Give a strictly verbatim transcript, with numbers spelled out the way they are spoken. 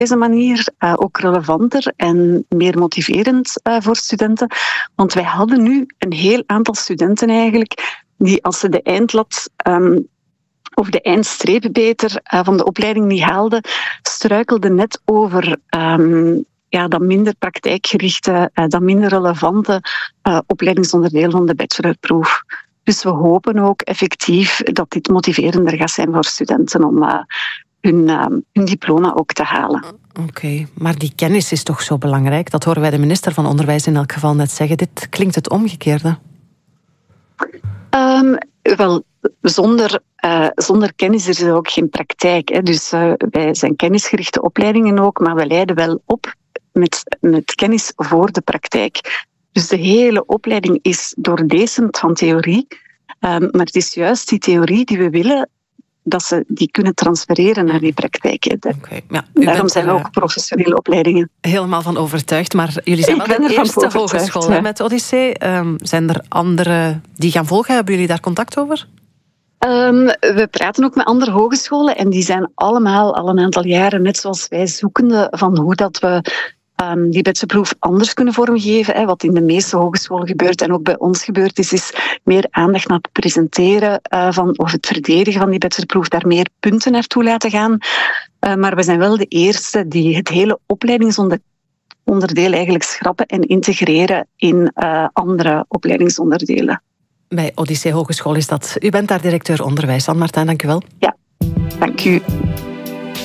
deze manier uh, ook relevanter en meer motiverend uh, voor studenten. Want wij hadden nu een heel aantal studenten eigenlijk die als ze de eindlat um, of de eindstreep beter uh, van de opleiding niet haalden, struikelden net over um, ja, dat minder praktijkgerichte, uh, dat minder relevante uh, opleidingsonderdeel van de bachelorproef. Dus we hopen ook effectief dat dit motiverender gaat zijn voor studenten om uh, hun, uh, hun diploma ook te halen. Oké, okay, maar die kennis is toch zo belangrijk? Dat horen wij de minister van Onderwijs in elk geval net zeggen. Dit klinkt het omgekeerde. Um, wel, zonder, uh, zonder kennis is er ook geen praktijk. Hè. Dus uh, wij zijn kennisgerichte opleidingen ook, maar we leiden wel op met, met kennis voor de praktijk. Dus de hele opleiding is doordecemd van theorie. Um, maar het is juist die theorie die we willen dat ze die kunnen transfereren naar die praktijk. Okay, ja, Daarom zijn we ook professionele opleidingen. Helemaal van overtuigd, maar jullie zijn wel de eerste hogeschool ja. met Odyssee. Um, zijn er anderen die gaan volgen? Hebben jullie daar contact over? Um, we praten ook met andere hogescholen en die zijn allemaal al een aantal jaren, net zoals wij, zoekende van hoe dat we Um, die bachelorproef anders kunnen vormgeven. Hè. Wat in de meeste hogescholen gebeurt en ook bij ons gebeurd is, is meer aandacht naar het presenteren uh, van, of het verdedigen van die bachelorproef, daar meer punten naartoe laten gaan. Uh, maar we zijn wel de eerste die het hele opleidingsonderdeel eigenlijk schrappen en integreren in uh, andere opleidingsonderdelen. Bij Odyssee Hogeschool is dat. U bent daar directeur onderwijs. Anne Martijn, dank u wel. Ja, dank u.